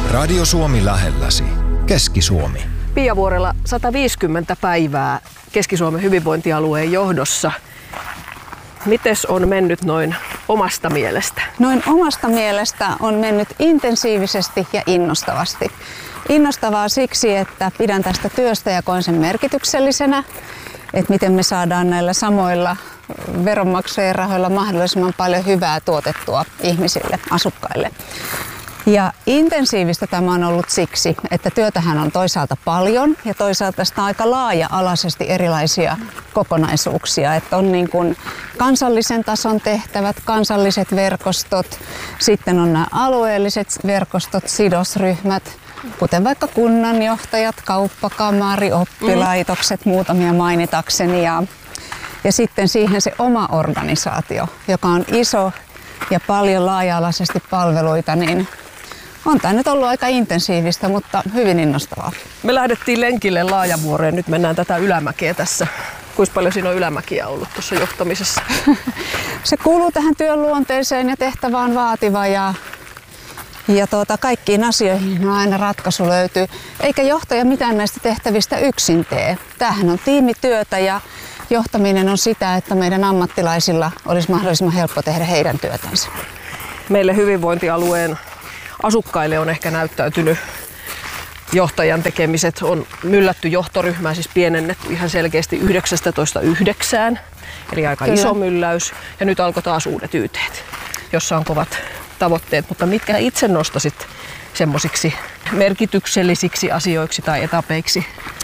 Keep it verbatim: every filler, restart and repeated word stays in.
Radio Suomi lähelläsi. Keski-Suomi. Pia Vuorela, sata viisikymmentä päivää Keski-Suomen hyvinvointialueen johdossa. Mites on mennyt noin omasta mielestä? Noin omasta mielestä on mennyt intensiivisesti ja innostavasti. Innostavaa siksi, että pidän tästä työstä ja koen sen merkityksellisenä, että miten me saadaan näillä samoilla veronmaksajien rahoilla mahdollisimman paljon hyvää tuotettua ihmisille, asukkaille. Ja intensiivistä tämä on ollut siksi, että työtähän on toisaalta paljon ja toisaalta sitä aika laaja-alaisesti erilaisia kokonaisuuksia. Että on niin kuin kansallisen tason tehtävät, kansalliset verkostot, sitten on nämä alueelliset verkostot, sidosryhmät, kuten vaikka kunnanjohtajat, kauppakamari, oppilaitokset, muutamia mainitakseni. Ja, ja sitten siihen se oma organisaatio, joka on iso ja paljon laaja-alaisesti palveluita, niin on tämä nyt ollut aika intensiivistä, mutta hyvin innostavaa. Me lähdettiin lenkille Laajavuoreen, nyt mennään tätä ylämäkeä tässä. Kuinka paljon siinä on ylämäkiä ollut tuossa johtamisessa? Se kuuluu tähän työn luonteeseen ja tehtävä on vaativa ja, ja tuota, kaikkiin asioihin on aina ratkaisu löytyy. Eikä johtaja mitään näistä tehtävistä yksin tee. Tämähän on tiimityötä ja johtaminen on sitä, että meidän ammattilaisilla olisi mahdollisimman helppo tehdä heidän työtänsä. Meille hyvinvointialueen asukkaille on ehkä näyttäytynyt johtajan tekemiset. On myllätty johtoryhmää, siis pienennetty ihan selkeästi yhdeksästätoista yhdeksään, eli aika Kyllä. iso mylläys. Ja nyt alkoi taas uudet Y T:t, jossa on kovat tavoitteet. Mutta mitkä itse nostasit semmoisiksi merkityksellisiksi asioiksi tai etapeiksi?